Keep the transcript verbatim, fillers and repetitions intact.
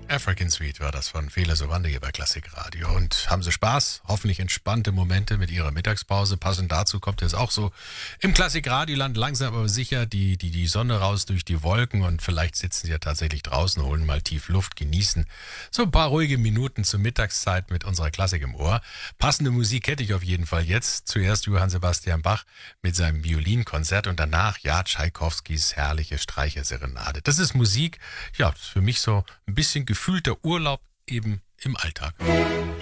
African Suite war das von Fela Sowande hier bei Klassikradio. Und haben Sie Spaß? Hoffentlich entspannte Momente mit Ihrer Mittagspause. Passend dazu kommt jetzt auch so im Klassikradioland langsam aber sicher die, die, die Sonne raus durch die Wolken und vielleicht sitzen Sie ja tatsächlich draußen, holen mal tief Luft, genießen so ein paar ruhige Minuten zur Mittagszeit mit unserer Klassik im Ohr. Passende Musik hätte ich auf jeden Fall jetzt. Zuerst Johann Sebastian Bach mit seinem Violinkonzert und danach, ja, Tschaikowskis herrliche Streicherserenade. Das ist Musik, ja, das ist für mich so ein bisschen gefühlter Urlaub eben im Alltag.